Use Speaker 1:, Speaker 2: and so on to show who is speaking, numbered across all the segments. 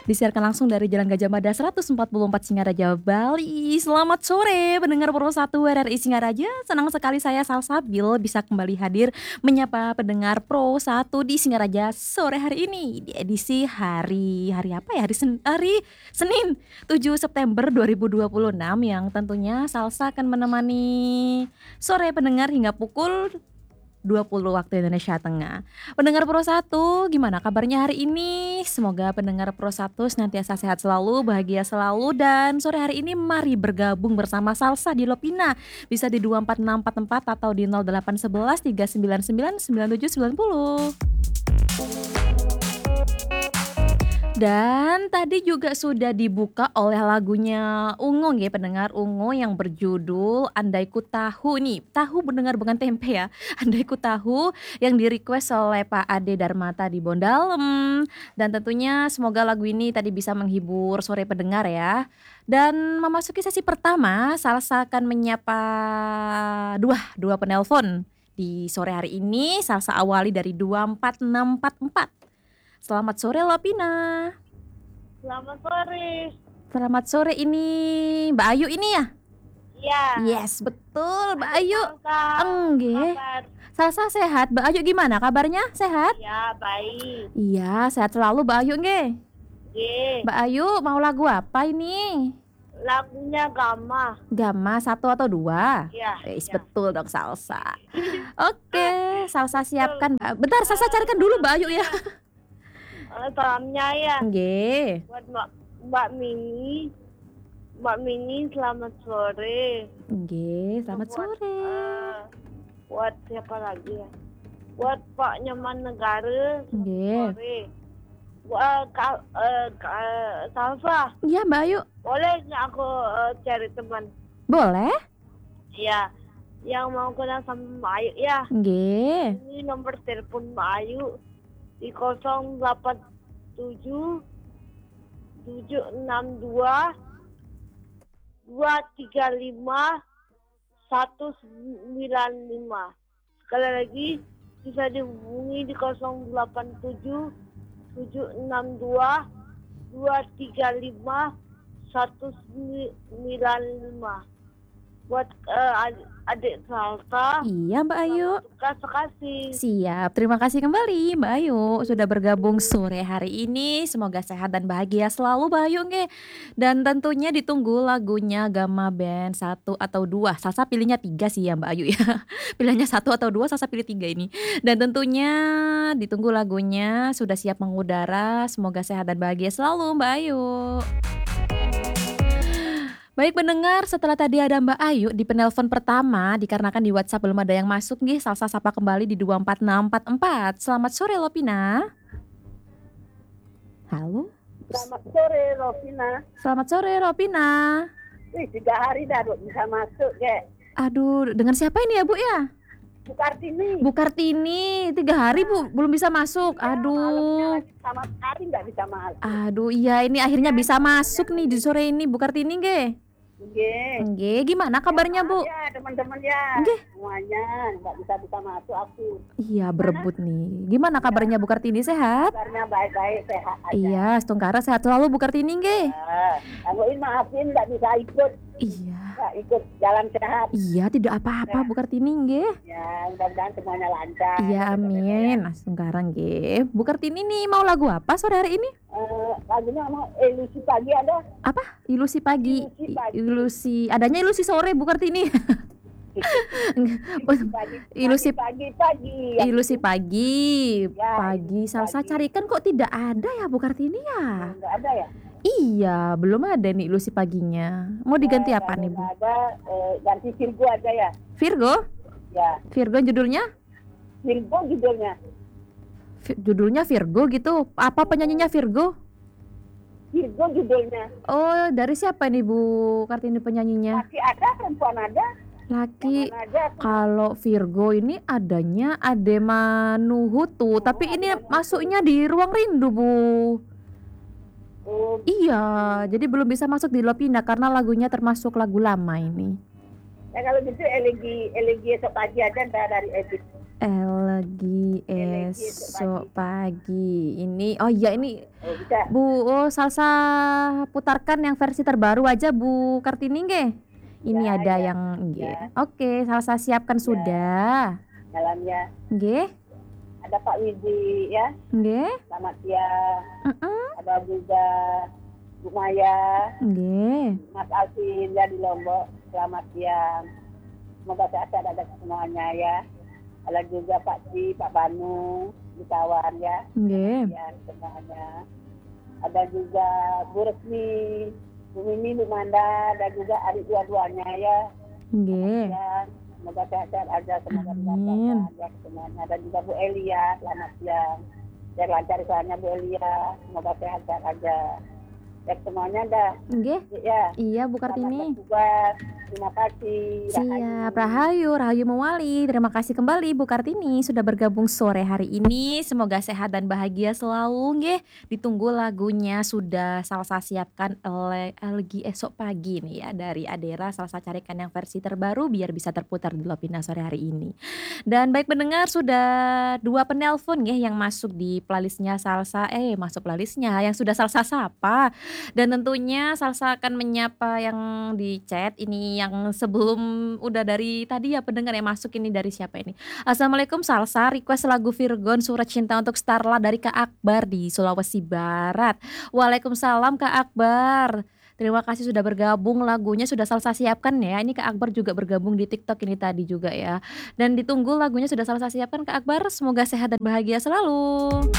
Speaker 1: Disiarkan langsung dari Jalan Gajah Mada 144 Singaraja, Bali. Selamat sore pendengar Pro 1 RRI Singaraja. Senang sekali saya Salsabil bisa kembali hadir menyapa pendengar Pro 1 di Singaraja sore hari ini di edisi hari apa ya? Hari Senin 7 September 2026 yang tentunya Salsa akan menemani sore pendengar hingga pukul 20 waktu Indonesia Tengah. Pendengar Pro 1, gimana kabarnya hari ini? Semoga pendengar Pro 1 senantiasa sehat selalu, bahagia selalu, dan sore hari ini mari bergabung bersama Salsa di Lopina. Bisa di 24644 atau di 0811 399 9790. Dan tadi juga sudah dibuka oleh lagunya Ungu ya pendengar, Ungu yang berjudul Andaiku Tahu nih. Tahu mendengar bukan tempe ya. Andaiku Tahu yang di-request oleh Pak Ade Darmata di Bondalem. Dan tentunya semoga lagu ini tadi bisa menghibur sore pendengar ya. Dan memasuki sesi pertama, Salsa akan menyapa dua penelpon di sore hari ini. Salsa awali dari 24644. Selamat sore Lapina.
Speaker 2: Selamat sore.
Speaker 1: Selamat sore ini Mbak Ayu ini ya?
Speaker 2: Iya.
Speaker 1: Yes, betul Mbak Ayu.
Speaker 2: Enggak.
Speaker 1: Salsa sehat. Mbak Ayu gimana kabarnya? Sehat?
Speaker 2: Ya, baik.
Speaker 1: Iya, sehat selalu Mbak Ayu nggih.
Speaker 2: Nggih.
Speaker 1: Mbak Ayu mau lagu apa ini?
Speaker 2: Lagunya Gama.
Speaker 1: Gama 1 atau 2?
Speaker 2: Iya.
Speaker 1: Betul dong Salsa. Oke, Salsa siapkan. Bentar, Salsa carikan dulu Mbak Ayu ya.
Speaker 2: Salamnya ya.
Speaker 1: Nggih.
Speaker 2: Buat Mbak Mini. Mbak Mini selamat sore.
Speaker 1: Nggih, selamat sore.
Speaker 2: Buat siapa lagi ya? Buat Pak Nyaman Negara.
Speaker 1: Nggih.
Speaker 2: Sore. Buat Salsa.
Speaker 1: Iya Mbak Ayu.
Speaker 2: Boleh nggak aku cari teman?
Speaker 1: Boleh?
Speaker 2: Iya. Yang mau kenal sama Mbak Ayu ya.
Speaker 1: Nggih.
Speaker 2: Ini nomor telepon Mbak Ayu di 087 762 235 195. Sekali lagi bisa dihubungi di 087 762 235 195. Buat adik Salsa.
Speaker 1: Iya Mbak Ayu.
Speaker 2: Terima kasih.
Speaker 1: Siap, terima kasih kembali Mbak Ayu sudah bergabung sore hari ini. Semoga sehat dan bahagia selalu Mbak Ayu nge. Dan tentunya ditunggu lagunya Gama Band 1 atau 2. Salsa pilihnya 3 sih ya Mbak Ayu ya. Pilihannya 1 atau 2, Salsa pilih 3 ini. Dan tentunya ditunggu lagunya sudah siap mengudara. Semoga sehat dan bahagia selalu Mbak Ayu. Baik pendengar, setelah tadi ada Mbak Ayu di penelpon pertama, dikarenakan di WhatsApp belum ada yang masuk nih, Salsa sapa kembali di 24644. Selamat sore Lopina. Halo.
Speaker 2: Selamat sore Ropina.
Speaker 1: Selamat sore Ropina.
Speaker 2: 3 hari dah bisa masuk kek.
Speaker 1: Aduh, dengan siapa ini ya Bu ya?
Speaker 2: Bu Kartini.
Speaker 1: Bu Kartini, 3 hari Bu belum bisa masuk. Aduh.
Speaker 2: Sama sekali nggak bisa masuk.
Speaker 1: Aduh, iya ini akhirnya bisa masuk nih di sore ini Bu Kartini nge. Nggih, gimana kabarnya Bu?
Speaker 2: Ya teman-teman ya.
Speaker 1: Nggih.
Speaker 2: Semuanya nggak bisa masuk aku.
Speaker 1: Iya berebut nih. Gimana kabarnya Bu Kartini, sehat?
Speaker 2: Kabarnya baik-baik sehat aja.
Speaker 1: Iya, Stungkara sehat selalu Bu Kartini nggih.
Speaker 2: Aku maafin nggak bisa ikut.
Speaker 1: Iya.
Speaker 2: Nggak ikut jalan sehat.
Speaker 1: Iya, tidak apa-apa Bu Kartini nggih.
Speaker 2: Ya, mudah-mudahan semuanya lancar.
Speaker 1: Iya, amin. Stungkara nggih. Bu Kartini nih mau lagu apa sore hari ini?
Speaker 2: Lagunya mau Ilusi Pagi ada?
Speaker 1: Apa? Ilusi pagi.
Speaker 2: Ilusi pagi.
Speaker 1: Ilusi. Adanya ilusi sore Bu Kartini. Ilusi
Speaker 2: pagi.
Speaker 1: Ilusi pagi.
Speaker 2: Ya,
Speaker 1: Pagi.
Speaker 2: ilusi
Speaker 1: Salsa
Speaker 2: pagi.
Speaker 1: carikan kok tidak ada ya Bu Kartini ya?
Speaker 2: Nggak ada ya?
Speaker 1: Iya, belum ada nih ilusi paginya. Mau diganti apa nih Bu?
Speaker 2: Ada, ganti Virgo aja ya?
Speaker 1: Virgo?
Speaker 2: Ya,
Speaker 1: Virgo judulnya?
Speaker 2: Virgo judulnya.
Speaker 1: Judulnya Virgo gitu. Apa penyanyinya Virgo?
Speaker 2: Virgo judulnya.
Speaker 1: Oh, dari siapa nih Bu Kartini penyanyinya?
Speaker 2: Laki ada, perempuan ada.
Speaker 1: Laki.
Speaker 2: Yang mana aja.
Speaker 1: Kalau Virgo ini adanya Ademanuhutu, tapi ini masuknya di Ruang Rindu Bu.
Speaker 2: Oh,
Speaker 1: Iya, jadi belum bisa masuk di Lopina karena lagunya termasuk lagu lama ini.
Speaker 2: ya kalau gitu elegi esok pagi aja ntar dari Edit.
Speaker 1: Lagi
Speaker 2: Elegi esok pagi.
Speaker 1: esok pagi. Ini oh iya ini
Speaker 2: Oh bisa.
Speaker 1: Salsa putarkan yang versi terbaru aja Bu Kartini nggih. Ini
Speaker 2: Ya,
Speaker 1: ada
Speaker 2: ya,
Speaker 1: yang
Speaker 2: ya,
Speaker 1: nggih. Oke, Salsa siapkan
Speaker 2: ya.
Speaker 1: sudah.
Speaker 2: Dalamnya
Speaker 1: Nggih,
Speaker 2: ada Pak Widi ya.
Speaker 1: nggih,
Speaker 2: Selamat siang.
Speaker 1: heeh,
Speaker 2: Ada juga Bu Maya,
Speaker 1: nggih,
Speaker 2: Mas Alvin ya di Lombok. Selamat siang. Semoga sehat ada semuanya ya. Ada juga Pak Ci, Pak Banu, di kawan ya. Selamat
Speaker 1: nggih,
Speaker 2: siang semuanya. Ada juga Bu Resmi, Bu Mimi, Bu Manda, dan juga adik dua-duanya ya. Selamat
Speaker 1: nggih.
Speaker 2: siang. Semoga sehat-sehat aja, semoga
Speaker 1: Amin.
Speaker 2: dilancarkan ya semuanya. Dan juga Bu Elia, selamat siang. Biar lancar istilahnya Bu Elia, semoga sehat-sehat aja. Ya semuanya dah.
Speaker 1: Nggih.
Speaker 2: Ya,
Speaker 1: Iya Bu
Speaker 2: selamat
Speaker 1: Kartini.
Speaker 2: bertugas. Terima kasih.
Speaker 1: Siap,
Speaker 2: Rahayu.
Speaker 1: Rahayu Mewali. Terima kasih kembali Bu Kartini sudah bergabung sore hari ini. Semoga sehat dan bahagia selalu nggih. Ditunggu lagunya sudah Salsa siapkan Elgi esok pagi nih ya dari Adera. Salsa carikan yang versi terbaru biar bisa terputar di Lovina sore hari ini. Dan baik pendengar sudah 2 penelpon ya yang masuk di playlist-nya Salsa masuk playlist-nya yang sudah Salsa sapa. Dan tentunya Salsa akan menyapa yang di chat ini yang sebelum udah dari tadi ya pendengar yang masuk ini dari siapa ini? Assalamualaikum Salsa, request lagu Virgon Surat Cinta untuk Starla dari Kak Akbar di Sulawesi Barat. Waalaikumsalam Kak Akbar. Terima kasih sudah bergabung, lagunya sudah Salsa siapkan ya. Ini Kak Akbar juga bergabung di TikTok ini tadi juga ya. Dan ditunggu lagunya sudah Salsa siapkan Kak Akbar. Semoga sehat dan bahagia selalu.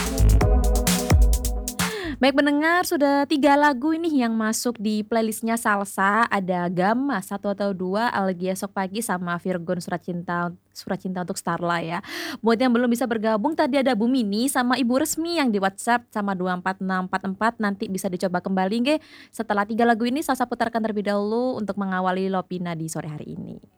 Speaker 1: Baik pendengar, sudah 3 lagu ini yang masuk di playlist-nya Salsa, ada Gamma 1 atau 2, Algi Esok Pagi, sama Virgon Surat Cinta untuk Starla ya. Buat yang belum bisa bergabung tadi ada Bu Mini sama Ibu Resmi yang di WhatsApp sama 24644 nanti bisa dicoba kembali nggih. Setelah 3 lagu ini Salsa putarkan terlebih dahulu untuk mengawali Lovina di sore hari ini.